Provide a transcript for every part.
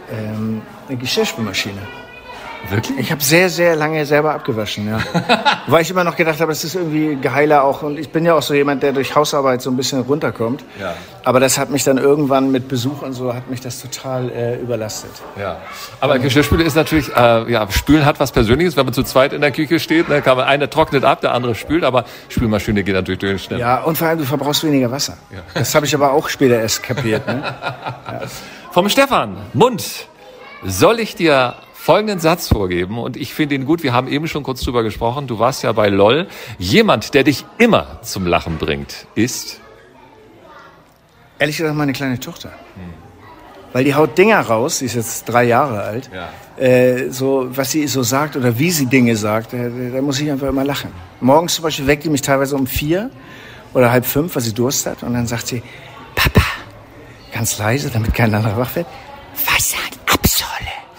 Eine Geschirrspülmaschine. Wirklich? Ich habe sehr, sehr lange selber abgewaschen, ja. Weil ich immer noch gedacht habe, es ist irgendwie geheiler auch. Und ich bin ja auch so jemand, der durch Hausarbeit so ein bisschen runterkommt. Ja. Aber das hat mich dann irgendwann mit Besuch und so, hat mich das total überlastet. Ja. Aber Geschirrspüle ist natürlich, Spülen hat was Persönliches. Wenn man zu zweit in der Küche steht, dann kann man, einer trocknet ab, der andere spült. Aber Spülmaschine geht natürlich durch den Schnitt. Ja, und vor allem, du verbrauchst weniger Wasser. Ja. Das habe ich aber auch später erst kapiert. Ne? Ja. Vom Stefan Mund soll ich dir folgenden Satz vorgeben, und ich finde ihn gut. Wir haben eben schon kurz drüber gesprochen. Du warst ja bei LOL. Jemand, der dich immer zum Lachen bringt, ist? Ehrlich gesagt, meine kleine Tochter. Weil die haut Dinger raus, die ist jetzt 3 Jahre alt. Ja. So, was sie so sagt oder wie sie Dinge sagt, da muss ich einfach immer lachen. Morgens zum Beispiel weckt die mich teilweise um 4 oder 4:30, weil sie Durst hat. Und dann sagt sie, Papa, ganz leise, damit kein anderer wach wird, Wasser und Abschale.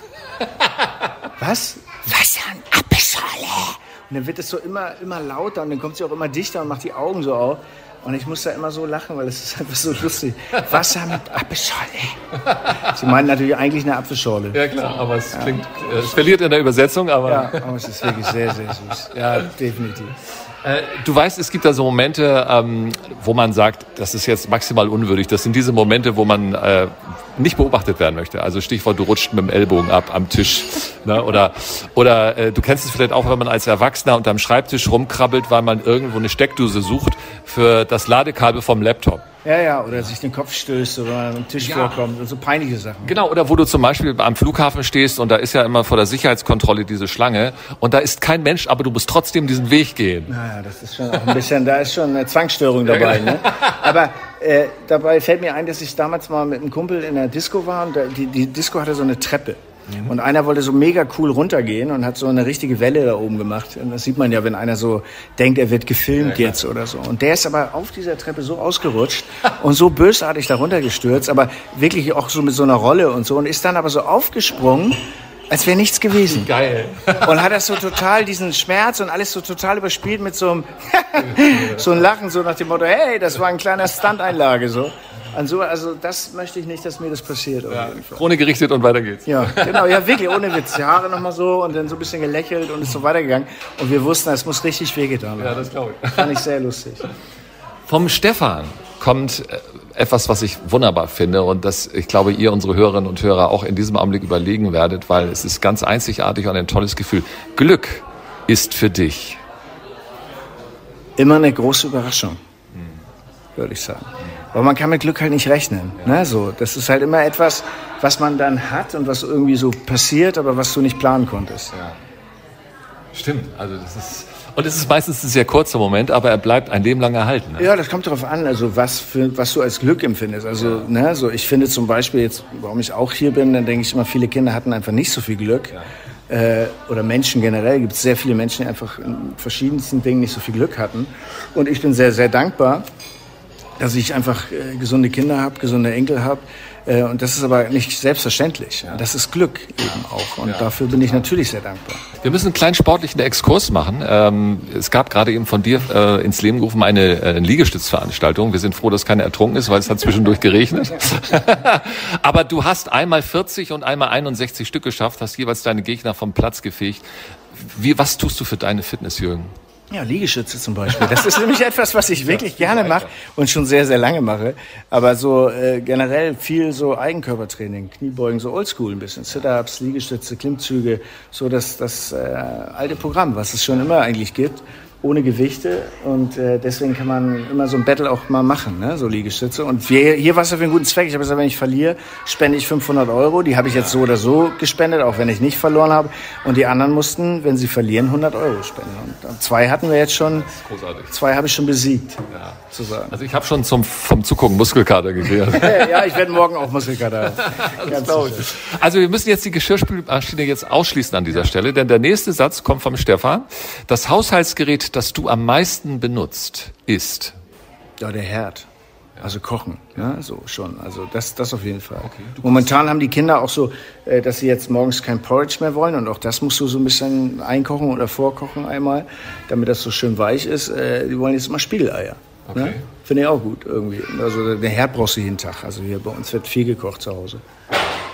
Was? Wasser und Apfelschorle. Und dann wird es so immer lauter und dann kommt sie auch immer dichter und macht die Augen so auf. Und ich muss da immer so lachen, weil es ist einfach so lustig. Wasser mit Apfelschorle. Sie meinen natürlich eigentlich eine Apfelschorle. Ja klar, aber es klingt, es verliert in der Übersetzung. Aber aber es ist wirklich sehr, sehr süß. Ja, definitiv. Du weißt, es gibt da so Momente, wo man sagt, das ist jetzt maximal unwürdig. Das sind diese Momente, wo man nicht beobachtet werden möchte. Also Stichwort, du rutscht mit dem Ellbogen ab am Tisch. Ne? Oder du kennst es vielleicht auch, wenn man als Erwachsener unterm Schreibtisch rumkrabbelt, weil man irgendwo eine Steckdose sucht für das Ladekabel vom Laptop. Ja, oder sich den Kopf stößt oder man am Tisch vorkommt und so peinliche Sachen. Genau, oder wo du zum Beispiel am Flughafen stehst und da ist ja immer vor der Sicherheitskontrolle diese Schlange und da ist kein Mensch, aber du musst trotzdem diesen Weg gehen. Naja, das ist schon auch ein bisschen, da ist schon eine Zwangsstörung dabei. Ne? Aber dabei fällt mir ein, dass ich damals mal mit einem Kumpel in der Disco war und die Disco hatte so eine Treppe. Und einer wollte so mega cool runtergehen und hat so eine richtige Welle da oben gemacht. Und das sieht man ja, wenn einer so denkt, er wird gefilmt jetzt oder so. Und der ist aber auf dieser Treppe so ausgerutscht und so bösartig da runtergestürzt, aber wirklich auch so mit so einer Rolle und so. Und ist dann aber so aufgesprungen, als wäre nichts gewesen. Geil. Und hat das so total, diesen Schmerz und alles so total überspielt mit so einem so ein Lachen, so nach dem Motto, hey, das war ein kleiner Stunt-Einlage, so. Also das möchte ich nicht, dass mir das passiert. Krone gerichtet und weiter geht's. Ja, genau, ja wirklich, ohne Witz. Die Haare nochmal so und dann so ein bisschen gelächelt und ist so weitergegangen. Und wir wussten, es muss richtig wehgetan haben. Ja, das glaube ich. Fand ich sehr lustig. Vom Stefan kommt etwas, was ich wunderbar finde und das, ich glaube, ihr, unsere Hörerinnen und Hörer, auch in diesem Augenblick überlegen werdet, weil es ist ganz einzigartig und ein tolles Gefühl. Glück ist für dich? Immer eine große Überraschung, würde ich sagen. Aber man kann mit Glück halt nicht rechnen. Ja. Ne? So, das ist halt immer etwas, was man dann hat und was irgendwie so passiert, aber was du nicht planen konntest. Ja. Stimmt. Also das ist, und es ist meistens ein sehr kurzer Moment, aber er bleibt ein Leben lang erhalten. Ne? Ja, das kommt darauf an, also was du als Glück empfindest. Also, ne, so ich finde zum Beispiel jetzt, warum ich auch hier bin, dann denke ich immer, viele Kinder hatten einfach nicht so viel Glück. Ja. Oder Menschen generell, gibt es sehr viele Menschen, die einfach in verschiedensten Dingen nicht so viel Glück hatten. Und ich bin sehr, sehr dankbar, dass ich einfach gesunde Kinder habe, gesunde Enkel habe. Und das ist aber nicht selbstverständlich. Ja. Das ist Glück eben auch. Und dafür bin ich natürlich sehr dankbar. Wir müssen einen kleinen sportlichen Exkurs machen. Es gab gerade eben von dir ins Leben gerufen eine Liegestützveranstaltung. Wir sind froh, dass keine ertrunken ist, weil es hat zwischendurch geregnet. Aber du hast einmal 40 und einmal 61 Stück geschafft, hast jeweils deine Gegner vom Platz gefegt. Was tust du für deine Fitness, Jürgen? Ja, Liegestütze zum Beispiel. Das ist nämlich etwas, was ich wirklich gerne mache und schon sehr, sehr lange mache. Aber so generell viel so Eigenkörpertraining, Kniebeugen, so Oldschool ein bisschen. Sit-ups, Liegestütze, Klimmzüge, so das alte Programm, was es schon immer eigentlich gibt, ohne Gewichte. Und deswegen kann man immer so ein Battle auch mal machen, ne? So Liegestütze. Und hier war es für einen guten Zweck. Ich habe gesagt, wenn ich verliere, spende ich 500 €. Die habe ich jetzt so oder so gespendet, auch wenn ich nicht verloren habe. Und die anderen mussten, wenn sie verlieren, 100 € spenden. Und 2 hatten wir jetzt schon. Das ist großartig. 2 habe ich schon besiegt, sozusagen. Also ich habe schon vom Zugucken Muskelkater gekriegt. Ja, ich werde morgen auch Muskelkater haben. Also wir müssen jetzt die Geschirrspülmaschine jetzt ausschließen an dieser Stelle, denn der nächste Satz kommt vom Stefan. Das Haushaltsgerät, das du am meisten benutzt, ist? Ja, der Herd. Also kochen, ja, so schon. Also das auf jeden Fall. Okay, momentan haben die Kinder auch so, dass sie jetzt morgens kein Porridge mehr wollen und auch das musst du so ein bisschen einkochen oder vorkochen einmal, damit das so schön weich ist. Die wollen jetzt immer Spiegeleier. Okay. Ne? Finde ich auch gut irgendwie. Also den Herd brauchst du jeden Tag. Also hier bei uns wird viel gekocht zu Hause.